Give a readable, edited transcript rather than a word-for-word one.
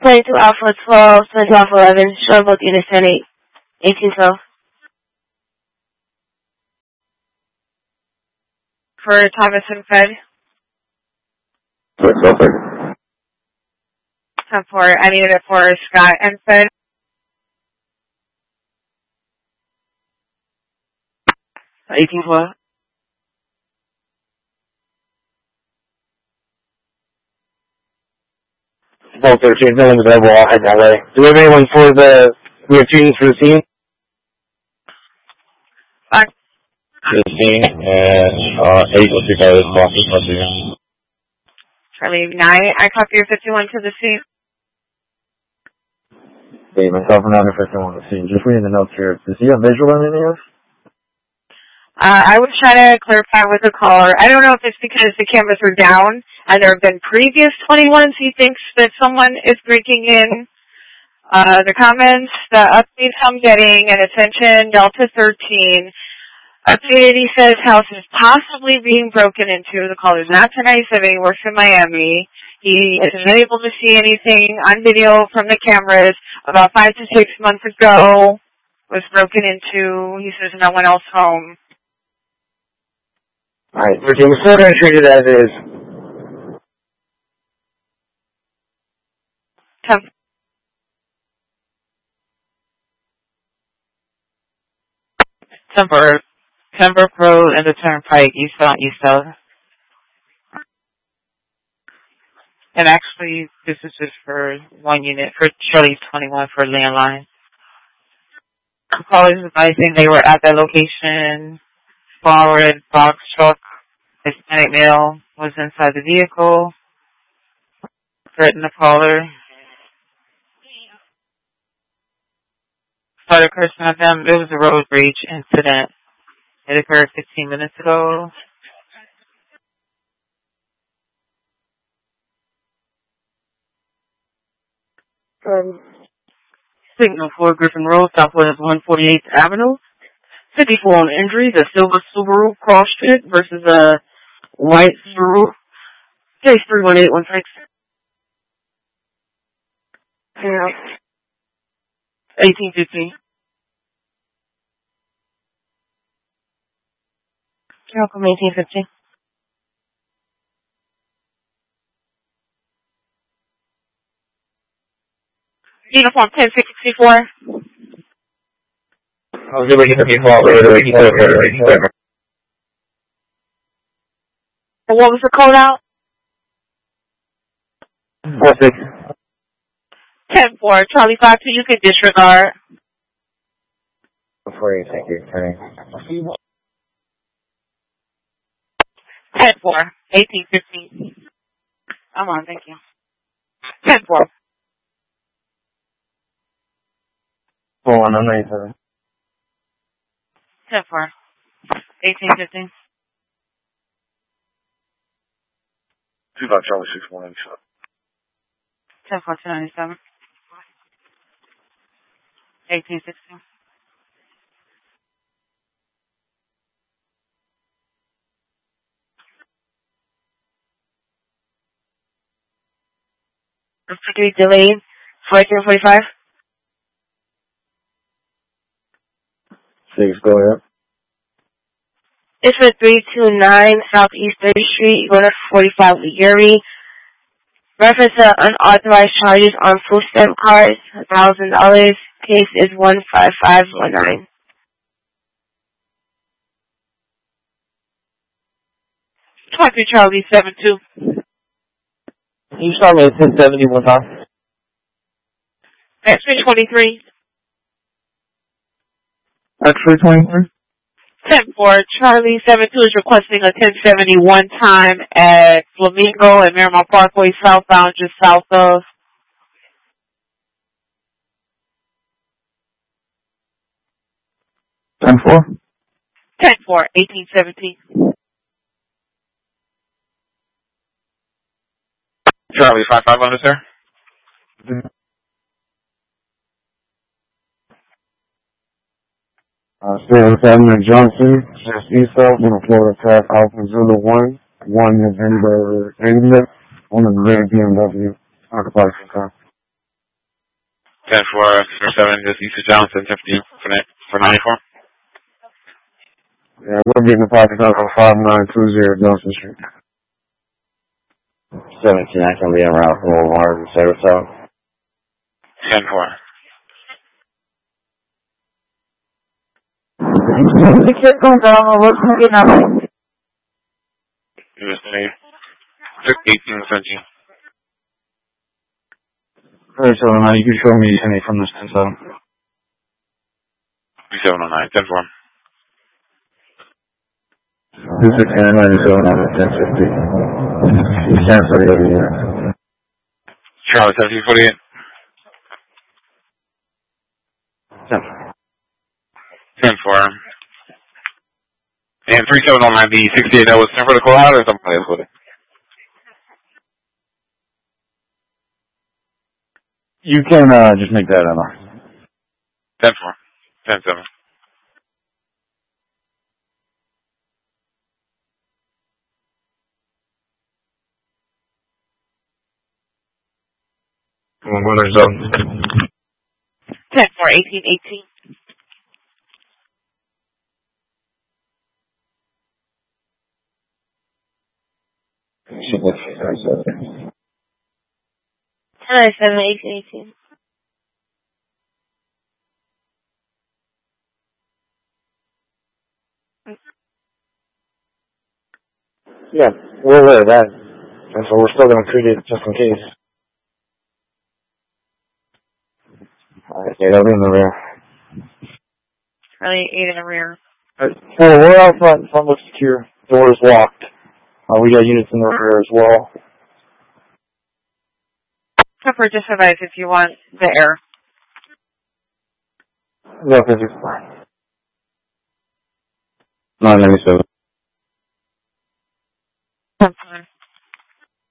22 Alpha 12, 22 Alpha 11, show both units 10 8, 1812. For Thomas and Fed. What's up? 10-4, I needed it for Scott and Fed. 1812. Both 13, no one's available, I'll head that way. Do we have anyone for we have 2 units for the scene? Fine. The scene, and 8 will see Charlie 9, I copy your 51 to the scene. Okay, myself and another 51 to the scene. Just reading the notes here. Does he have visual on anything else? I was trying to clarify with the caller. I don't know if it's because the cameras are down and there have been previous 21s. He thinks that someone is breaking in. The comments, the updates I'm getting, and attention, Delta 13. Updated, he says house is possibly being broken into. The caller's not to 97. He works in Miami. He isn't able to see anything on video from the cameras. About 5 to 6 months ago, was broken into. He says no one else home. Alright, we're still going to treat it as is. 10. Pembroke Road and the Turnpike, eastbound, eastbound. And actually, this is just for 1 unit, for Shirley's 21 for landline. The callers advising they were at that location. Forward box truck, Hispanic male was inside the vehicle. Threatened the caller. Started cursing at them. It was a road rage incident. It occurred 15 minutes ago. Signal 4 Griffin Road, southwest 148th Avenue. 54 on injuries, a silver Subaru CrossFit versus a white Subaru. Case 31816. Yeah. 1815. Welcome, 1815. Uniform 1064. I was able to get the people out later. What was the code out? 4-6. 10-4. Charlie 5-2, you can disregard. Before you take your turn. 10-4. 1815. I'm on, thank you. 10-4. Hold on, I'm 97. 10-4. 1815. 25 Charlie 6187. 10-4 to 97. 1816. Particularly delayed. 1445. 6, go ahead. It's for 329 Southeast 3rd Street, going to 45 Erie. Reference to unauthorized charges on food stamp cards, $1,000. Case is 15519. Talking Charlie 7-2. You saw me at 1070 one time. X-ray 23. X-ray 23? 10-4. Charlie 7-2 is requesting a 1071 time at Flamingo and Miramar Parkway southbound, just south of. Ten 4? 10-4, 1817. Charlie 5500, sir. Stanton Avenue Johnson, just east of, on Florida Path, Alpha Zulu 1. 1 November 8th, on the red BMW, occupied for car. 10-4, for 7, just east of Johnson, 50 for 94. Yeah, we're getting the pocket up on 5920 Johnson Street. 17, I can be en route from Walmart and Sarasota. 10-4. The kid going down the look, you know. Investigate. Took 18 essentially. 3709, you can show me any from this 10-7. 3709, 10-4. This is 1097 on the 1050. You can't put it over here. Charlie, 1748. 10-4. And 3709, the 68, that was for the call out or somebody else with it? You can just make that MR. 10-4. 10-7. What is up? 10-4, 1818. Hello, 71818. Yeah, we're aware of that. And so we're still going to treat it just in case. Okay, that'll be in the rear. Charlie 8 in the rear. Well, we're out front. Front looks secure. Door is locked. We got units in the rear as well. Pepper, just advise if you want the air. No, physics. 997. 10-4.